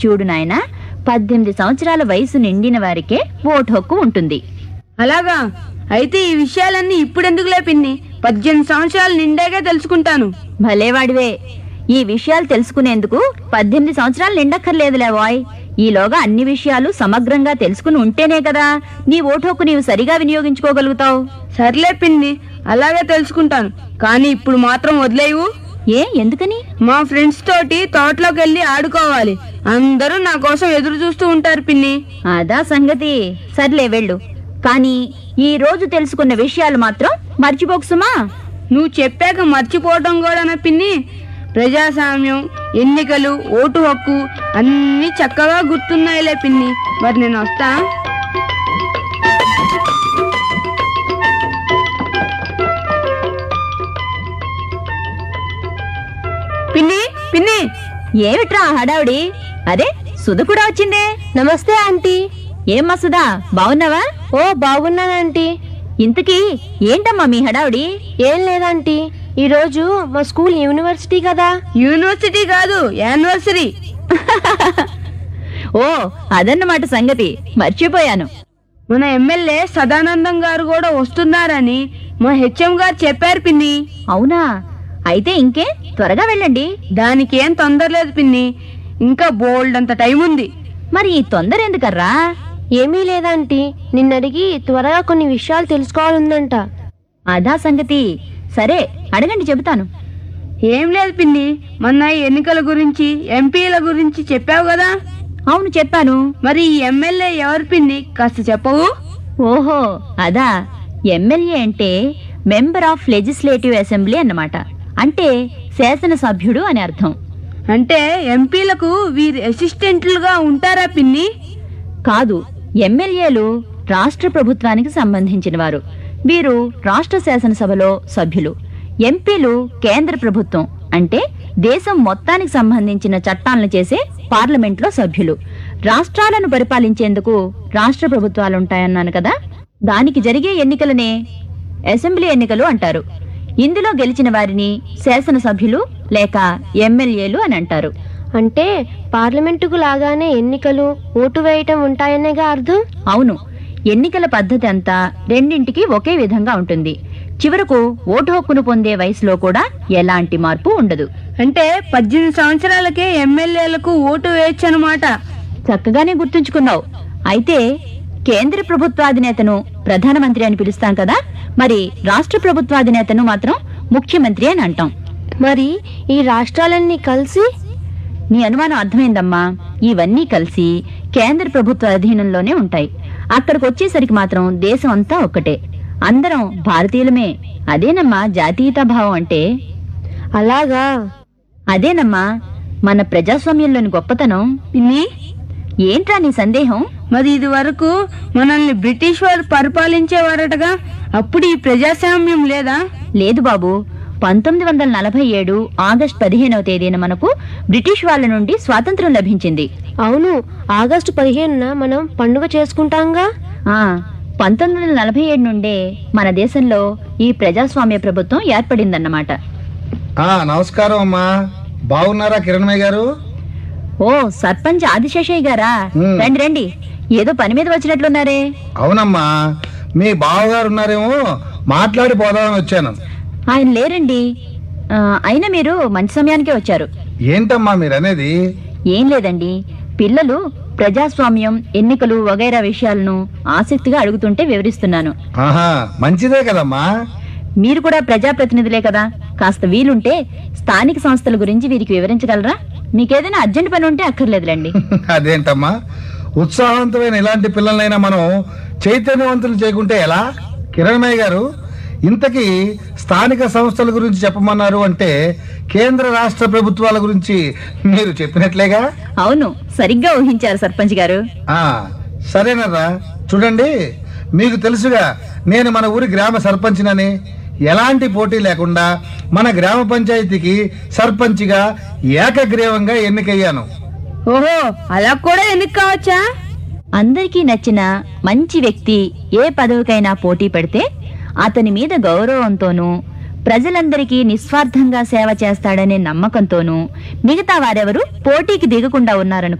చూడు నాయనా, 18 సంవత్సరాల వయసు నిండిన వారికే ఓటు హక్కు ఉంటుంది. అలాగా? అయితే ఈ విషయాలన్నీ ఇప్పుడెందుకులే పిన్ని, 18 సంవత్సరాలు నిండాగా తెలుసుకుంటాను. భలేవాడివే. ఈ విషయాలు తెలుసుకునేందుకు 18 సంవత్సరాలు నిండక్కర్లేదులే వాయ్. ఈలోగా అన్ని విషయాలు సమగ్రంగా తెలుసుకుని ఉంటేనే కదా నీ ఓటు హక్కు నీవు సరిగా వినియోగించుకోగలుగుతావు. సర్లే పిన్ని, అలాగే తెలుసుకుంటాను. కానీ ఇప్పుడు మాత్రం వదిలేవు. ఎందుకని? మా ఫ్రెండ్స్ తోటి తోటలోకి వెళ్ళి ఆడుకోవాలి. అందరూ నా కోసం ఎదురు చూస్తూ ఉంటారు పిన్ని. అదా సంగతి. సర్లే వెళ్ళు. కానీ ఈ రోజు తెలుసుకున్న విషయాలు మాత్రం మర్చిపోకు సుమా. నువ్వు చెప్పాక మర్చిపోవటం కూడా పిన్ని. ప్రజాస్వామ్యం, ఎన్నికలు, ఓటు హక్కు అన్నీ చక్కగా గుర్తున్నాయిలే పిన్ని. మరి నేను వస్తా. పిన్ని పిన్ని. ఏమిట్రా హడావుడి? అదే సుధ కూడా వచ్చిందే. నమస్తే ఆంటీ. ఏమ్మా సుధా, బావున్నావా? ఓ బాగున్నానంటీ. ఇంతకీ ఏంటమ్మా మీ హడావుడి? ఏం లేదంటీ, ఈరోజు మా స్కూల్ యూనివర్సిటీ కదా. యూనివర్సిటీ కాదు, యానివర్సరీ. ఓ అదన్నమాట సంగతి, మర్చిపోయాను. మన ఎమ్మెల్యే సదానందం గారు కూడా వస్తున్నారని మా హెచ్ఎం గారు చెప్పారు పిన్ని. అవునా? అయితే ఇంకే త్వరగా వెళ్ళండి. దానికి ఏం తొందర లేదు పిన్ని, ఇంకా బోల్డ్ అంత టైం ఉంది. మరి ఈ తొందర ఎందుకర్రా? ఏమీ లేదంటీ, నిన్నడిగి త్వరగా కొన్ని విషయాలు తెలుసుకోవాలందంట. అదా సంగతి. సరే అడగండి, చెబుతాను. ఏం లేదు పిన్ని, మొన్న ఎన్నికల గురించి, ఎంపీల గురించి చెప్పావు కదా. అవును చెప్పాను. మరి ఈ ఎమ్మెల్యే ఎవరు పిన్ని, కాస్త చెప్పవు? ఓహో అదా. ఎమ్మెల్యే అంటే మెంబర్ ఆఫ్ లెజిస్లేటివ్ అసెంబ్లీ అన్నమాట. అంటే శాసనసభ్యుడు అని అర్థం. అంటే ఎంపీలకు వీరి అసిస్టెంట్లుగా ఉంటారా పిన్ని? కాదు, ఎమ్మెల్యేలు రాష్ట్ర ప్రభుత్వానికి సంబంధించిన వారు. వీరు రాష్ట్ర శాసనసభలో సభ్యులు. ఎంపీలు కేంద్ర ప్రభుత్వం అంటే దేశం మొత్తానికి సంబంధించిన చట్టాలను చేసే పార్లమెంట్లో సభ్యులు. రాష్ట్రాలను పరిపాలించేందుకు రాష్ట్ర ప్రభుత్వాలుంటాయన్నాను కదా, దానికి జరిగే ఎన్నికలనే అసెంబ్లీ ఎన్నికలు అంటారు. ఇందులో గెలిచిన వారిని శాసనసభ్యులు లేక ఎమ్మెల్యేలు అని అంటారు. అంటే పార్లమెంటుకు లాగానే ఎన్నికలు, ఓటు వేయటం ఉంటాయనేగా అర్థం? అవును. ఎన్నికల పద్ధతి అంతా రెండింటికి ఒకే విధంగా ఉంటుంది. చివరకు ఓటు హక్కును పొందే వయసులో కూడా ఎలాంటి మార్పు ఉండదు. అంటే 18 సంవత్సరాలకే ఎమ్మెల్యేలకు ఓటు వేయచ్చు అన్నమాట. చక్కగానే గుర్తుంచుకున్నావు. అయితే కేంద్ర ప్రభుత్వాధినేతను ప్రధానమంత్రి అని పిలుస్తాం కదా, మరి రాష్ట్ర ప్రభుత్వాధినేతను మాత్రం ముఖ్యమంత్రి అని అంటాం. మరి ఈ రాష్ట్రాలన్నీ కలిసి? నీ అనుమానం అర్థమైందమ్మా. ఇవన్నీ కలిసి కేంద్ర ప్రభుత్వ అధీనంలోనే ఉంటాయి. అక్కడికి వచ్చేసరికి మాత్రం దేశం అంతా ఒక్కటే, అందరం భారతీయులమే. అదేనమ్మా జాతీయతా భావం అంటే. అలాగా? అదేనమ్మా మన ప్రజాస్వామ్యంలోని గొప్పతనం. పిన్ని, ఏంట్రా నీ సందేహం? మరి ఇది వరకు మనల్ని బ్రిటిష్ వారు పరిపాలించేవారటగా, అప్పుడు ఈ ప్రజాస్వామ్యం లేదా? లేదు బాబు. 1947 ఆగస్టు 15వ తేదీన మనకు బ్రిటిష్ వాళ్ళ నుండి స్వాతంత్రం లభించింది. అవును, ఆగస్టు 15న మనం పండుగ చేసుకుంటాంగా. 1947 నుండే మన దేశంలో ఈ ప్రజాస్వామ్య ప్రభుత్వం ఏర్పడిందన్నమాట. నమస్కారం అమ్మా. బాగున్నారా కిరణ్మయ్య గారు? ఓ సర్పంచ్ ఆదిశేషయ్య గారా? రండి రండి. ఏదో పని మీద వచ్చినట్లున్నారే? అవునమ్మా, మీ బావగారు ఉన్నారేమో, మాట్లాడి పోదామని వచ్చాను. ఆయన లేరండి. అయినా మీరు మంచి సమయానికే వచ్చారు. ఏంటమ్మా మీరనేది? ఏం లేదండి, పిల్లలు ప్రజాస్వామ్యం, ఎన్నికలు వగైరా విషయాలను ఆసక్తిగా అడుగుతుంటే వివరిస్తున్నాను. ఆహా, మంచిదే కదమ్మా. మీరు కూడా ప్రజాప్రతినిధులే కదా, కాస్త వీలుంటే స్థానిక సంస్థల గురించి వీరికి వివరించగలరా? మీకేదైనా అర్జెంట్ పని ఉంటే అక్కర్లేదులేండి. అదేంటమ్మా, ఉత్సాహవంతమైన ఇలాంటి పిల్లలైనా మనం చైతన్యవంతులు చేయకుంటే ఎలా? కిరణ్మయ్య గారు, ఇంతకీ స్థానిక సంస్థల గురించి చెప్పమన్నారు అంటే కేంద్ర రాష్ట్ర ప్రభుత్వాల గురించి మీరు చెప్పినట్లేగా? అవును, సరిగ్గా ఊహించారు సర్పంచ్ గారు. సరేనరా. చూడండి, మీకు తెలుసుగా నేను మన ఊరి గ్రామ సర్పంచ్నని. ఎలాంటి పోటీ లేకుండా మన గ్రామ పంచాయతీకి సర్పంచ్గా ఏకగ్రీవంగా ఎన్నికయ్యాను. ఓహో, అలా కూడా ఎన్నిక కావచ్చా? అందరికీ నచ్చిన మంచి వ్యక్తి ఏ పదవికైనా పోటీ పెడితే అతని మీద గౌరవంతోనూ, ప్రజలందరికీ నిస్వార్థంగా సేవ చేస్తాడనే నమ్మకంతోనూ మిగతా వారెవరూ పోటీకి దిగకుండా ఉన్నారనుకో,